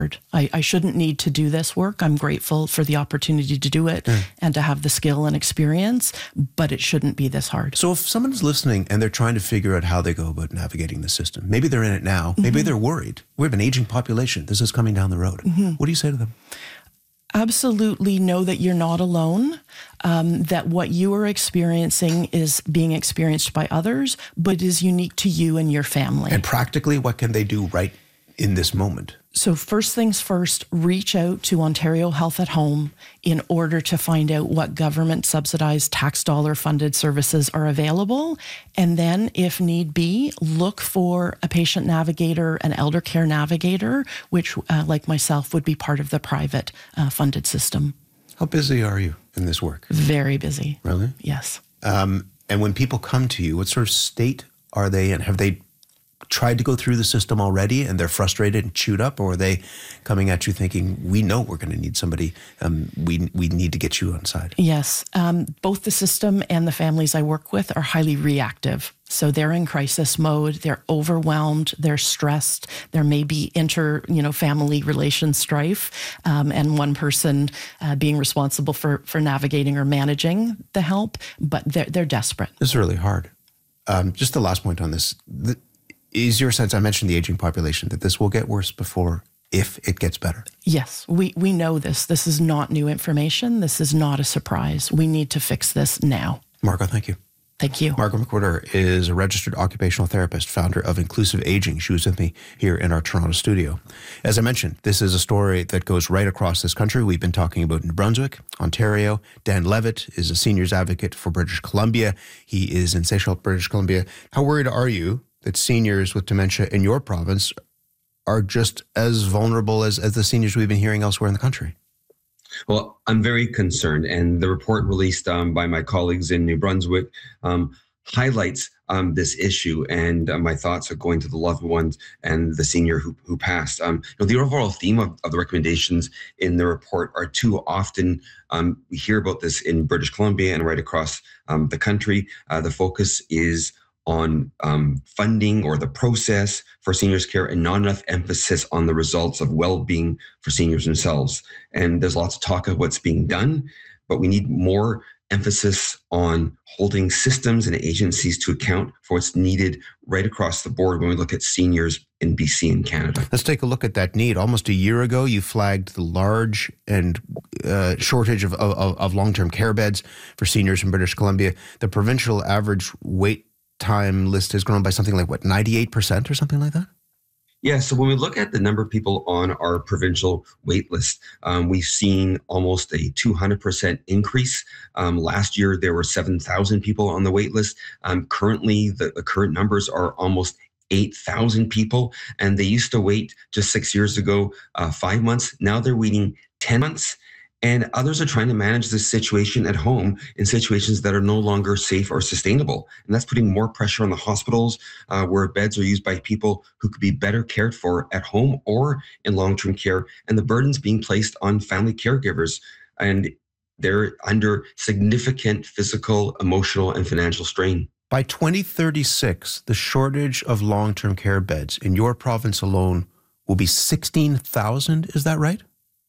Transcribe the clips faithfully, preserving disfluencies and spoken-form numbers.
I, I shouldn't need to do this work. I'm grateful for the opportunity to do it mm. and to have the skill and experience, but it shouldn't be this hard. So if someone's listening and they're trying to figure out how they go about navigating the system, maybe they're in it now, maybe mm-hmm. they're worried. We have an aging population. This is coming down the road. Mm-hmm. What do you say to them? Absolutely know that you're not alone, um, that what you are experiencing is being experienced by others, but is unique to you and your family. And practically, what can they do right in this moment? So first things first, reach out to Ontario Health at Home in order to find out what government subsidized tax dollar funded services are available. And then if need be, look for a patient navigator, an elder care navigator, which uh, like myself would be part of the private uh, funded system. How busy are you in this work? Very busy. Really? Yes. Um, and when people come to you, what sort of state are they in? Have they tried to go through the system already and they're frustrated and chewed up, or are they coming at you thinking, we know we're going to need somebody, um, we we need to get you on side? Yes. Um, both the system and the families I work with are highly reactive. So they're in crisis mode, they're overwhelmed, they're stressed, there may be inter, you know, family relation strife, um, and one person uh, being responsible for, for navigating or managing the help, but they're, they're desperate. This is really hard. Um, just the last point on this. The, Is your sense, I mentioned the aging population, that this will get worse before, if it gets better? Yes, we, we know this. This is not new information. This is not a surprise. We need to fix this now. Margot, thank you. Thank you. Margot McWhirter is a registered occupational therapist, founder of Inclusive Aging. She was with me here in our Toronto studio. As I mentioned, this is a story that goes right across this country. We've been talking about New Brunswick, Ontario. Dan Levitt is a seniors advocate for British Columbia. He is in Seychelles, British Columbia. How worried are you that seniors with dementia in your province are just as vulnerable as, as the seniors we've been hearing elsewhere in the country? Well, I'm very concerned, and the report released um, by my colleagues in New Brunswick um, highlights um, this issue, and uh, my thoughts are going to the loved ones and the senior who, who passed. Um, you know, the overall theme of, of the recommendations in the report are too often, um, we hear about this in British Columbia and right across um, the country. Uh, the focus is on um, funding or the process for seniors care and not enough emphasis on the results of well-being for seniors themselves. And there's lots of talk of what's being done, but we need more emphasis on holding systems and agencies to account for what's needed right across the board when we look at seniors in B C and Canada. Let's take a look at that need. Almost a year ago, you flagged the large and uh, shortage of, of, of long-term care beds for seniors in British Columbia. The provincial average wait time list has grown by something like, what, ninety-eight percent or something like that? Yeah, so when we look at the number of people on our provincial wait list, um, we've seen almost a two hundred percent increase. Um, last year, there were seven thousand people on the wait list. Um, currently, the, the current numbers are almost eight thousand people, and they used to wait just six years ago, uh, five months. Now they're waiting ten months. And others are trying to manage this situation at home in situations that are no longer safe or sustainable. And that's putting more pressure on the hospitals uh, where beds are used by people who could be better cared for at home or in long-term care. And the burden's being placed on family caregivers. And they're under significant physical, emotional, and financial strain. By twenty thirty-six, the shortage of long-term care beds in your province alone will be sixteen thousand. Is that right?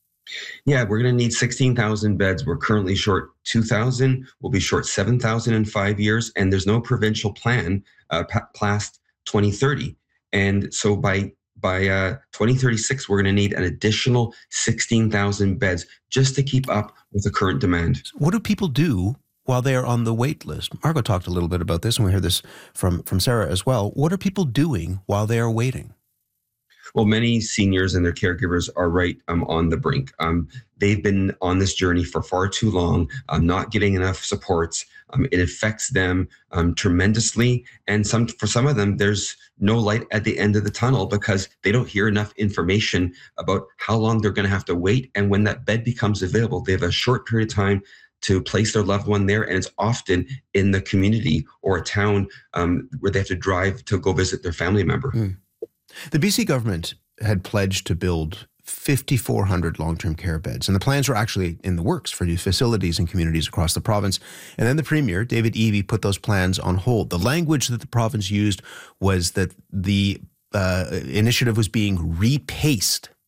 Yeah, we're going to need sixteen thousand beds. We're currently short two thousand. We'll be short seven thousand in five years. And there's no provincial plan uh, past twenty thirty. And so by by uh, twenty thirty-six, we're going to need an additional sixteen thousand beds just to keep up with the current demand. What do people do while they are on the wait list? Margot talked a little bit about this, and we heard this from, from Sarah as well. What are people doing while they are waiting? Well, many seniors and their caregivers are right um, on the brink. Um, they've been on this journey for far too long, um, not getting enough supports. Um, it affects them um, tremendously. And some, for some of them, there's no light at the end of the tunnel because they don't hear enough information about how long they're going to have to wait. And when that bed becomes available, they have a short period of time to place their loved one there. And it's often in the community or a town um, where they have to drive to go visit their family member. Mm. The B C government had pledged to build fifty-four hundred long-term care beds, and the plans were actually in the works for new facilities and communities across the province. And then the Premier, David Eby, put those plans on hold. The language that the province used was that the uh, initiative was being repaced.